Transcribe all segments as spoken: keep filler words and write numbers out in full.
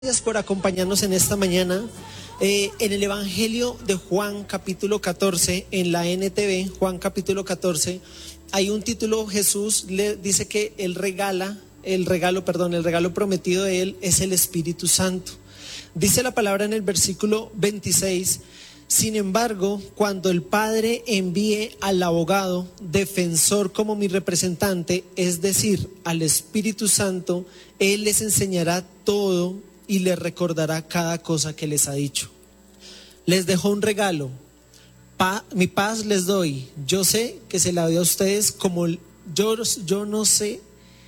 Gracias por acompañarnos en esta mañana eh, en el Evangelio de Juan capítulo catorce, en la N T V, Juan capítulo catorce, hay un título. Jesús le dice que él regala, el regalo, perdón, el regalo prometido de él es el Espíritu Santo. Dice la palabra en el versículo veintiséis: sin embargo, cuando el Padre envíe al abogado, defensor como mi representante, es decir, al Espíritu Santo, Él les enseñará todo y les recordará cada cosa que les ha dicho. Les dejo un regalo, pa, mi paz les doy. Yo sé que se la doy a ustedes como yo, yo no sé.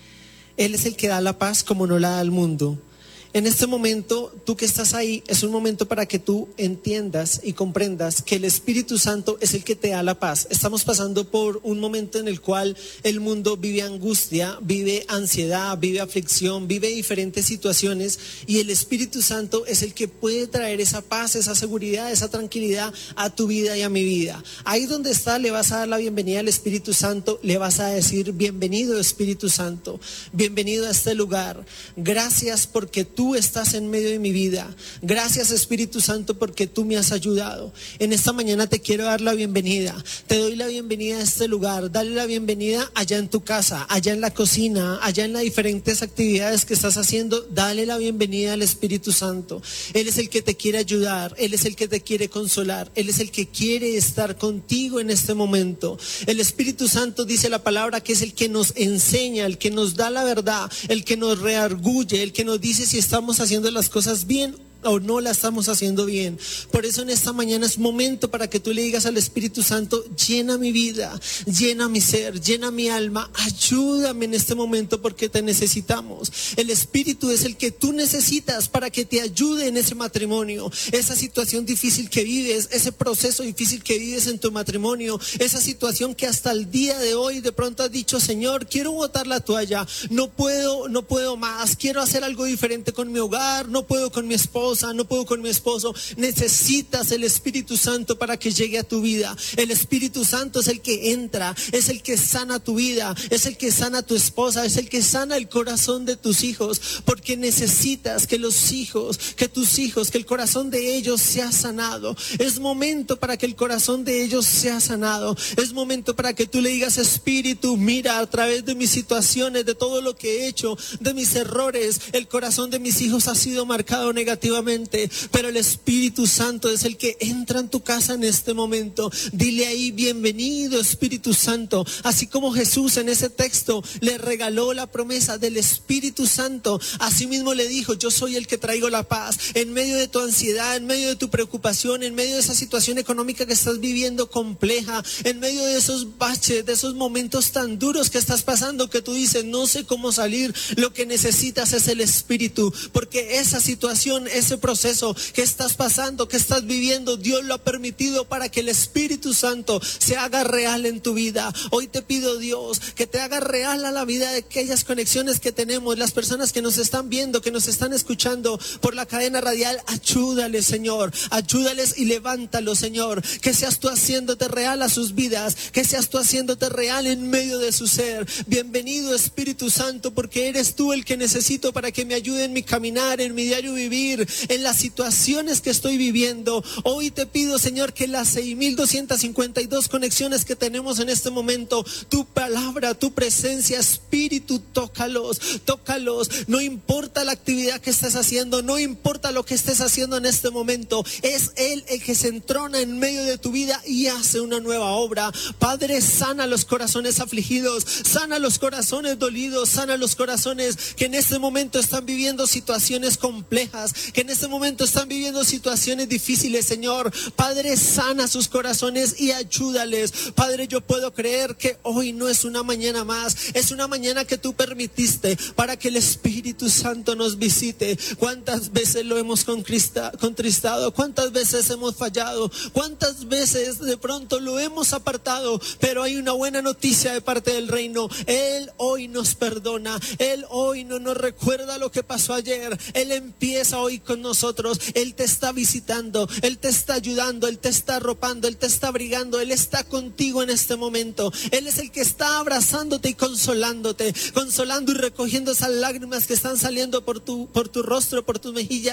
Él es el que da la paz como no la da al mundo. En este momento, tú que estás ahí, es un momento para que tú entiendas y comprendas que el Espíritu Santo es el que te da la paz. Estamos pasando por un momento en el cual el mundo vive angustia, vive ansiedad, vive aflicción, vive diferentes situaciones, y el Espíritu Santo es el que puede traer esa paz, esa seguridad, esa tranquilidad a tu vida y a mi vida. Ahí donde está, le vas a dar la bienvenida al Espíritu Santo, le vas a decir: bienvenido Espíritu Santo, bienvenido a este lugar. Gracias porque tú Tú estás en medio de mi vida. Gracias Espíritu Santo porque tú me has ayudado. En esta mañana te quiero dar la bienvenida. Te doy la bienvenida a este lugar. Dale la bienvenida allá en tu casa, allá en la cocina, allá en las diferentes actividades que estás haciendo. Dale la bienvenida al Espíritu Santo. Él es el que te quiere ayudar. Él es el que te quiere consolar. Él es el que quiere estar contigo en este momento. El Espíritu Santo, dice la palabra, que es el que nos enseña, el que nos da la verdad, el que nos reargulle, el que nos dice si está estamos haciendo las cosas bien o no la estamos haciendo bien. Por eso en esta mañana es momento para que tú le digas al Espíritu Santo: llena mi vida, llena mi ser, llena mi alma, ayúdame en este momento porque te necesitamos. El Espíritu es el que tú necesitas para que te ayude en ese matrimonio, esa situación difícil que vives, ese proceso difícil que vives en tu matrimonio, esa situación que hasta el día de hoy de pronto has dicho: Señor, quiero botar la toalla, no puedo, no puedo más, quiero hacer algo diferente con mi hogar, no puedo con mi esposa, no puedo con mi esposo. Necesitas el Espíritu Santo para que llegue a tu vida. El Espíritu Santo es el que entra, es el que sana tu vida, es el que sana a tu esposa, es el que sana el corazón de tus hijos, porque necesitas que los hijos, que tus hijos, que el corazón de ellos sea sanado. Es momento para que el corazón de ellos sea sanado. Es momento para que tú le digas: Espíritu, mira, a través de mis situaciones, de todo lo que he hecho, de mis errores, el corazón de mis hijos ha sido marcado negativamente. Pero el Espíritu Santo es el que entra en tu casa en este momento. Dile ahí: bienvenido Espíritu Santo. Así como Jesús en ese texto le regaló la promesa del Espíritu Santo, así mismo le dijo: yo soy el que traigo la paz. En medio de tu ansiedad, en medio de tu preocupación, en medio de esa situación económica que estás viviendo compleja, en medio de esos baches, de esos momentos tan duros que estás pasando, que tú dices: no sé cómo salir, lo que necesitas es el Espíritu, porque esa situación, ese proceso que estás pasando, que estás viviendo, Dios lo ha permitido para que el Espíritu Santo se haga real en tu vida. Hoy te pido, Dios, que te haga real a la vida de aquellas conexiones que tenemos, las personas que nos están viendo, que nos están escuchando por la cadena radial. Ayúdales, Señor, ayúdales y levántalos, Señor, que seas tú haciéndote real a sus vidas, que seas tú haciéndote real en medio de su ser. Bienvenido Espíritu Santo, porque eres tú el que necesito para que me ayude en mi caminar, en mi diario vivir, en las situaciones que estoy viviendo. Hoy te pido, Señor, que las seis mil doscientas cincuenta y dos conexiones que tenemos en este momento, tu palabra, tu presencia, Espíritu, tócalos, tócalos. No importa la actividad que estés haciendo, no importa lo que estés haciendo en este momento, es Él el que se entrona en medio de tu vida y hace una nueva obra. Padre, sana los corazones afligidos, sana los corazones dolidos, sana los corazones que en este momento están viviendo situaciones complejas, que en este momento están viviendo situaciones difíciles. Señor, Padre, sana sus corazones y ayúdales. Padre, yo puedo creer que hoy no es una mañana más, es una mañana que tú permitiste para que el Espíritu Santo nos visite. ¿Cuántas veces lo hemos contristado? ¿Cuántas veces hemos fallado? ¿Cuántas veces de pronto lo hemos apartado? Pero hay una buena noticia de parte del reino. Él hoy nos perdona, Él hoy no nos recuerda lo que pasó ayer. Él empieza hoy con con nosotros. Él te está visitando, Él te está ayudando, Él te está arropando, Él te está abrigando, Él está contigo en este momento. Él es el que está abrazándote y consolándote, consolando y recogiendo esas lágrimas que están saliendo por tu, por tu rostro, por tu mejilla.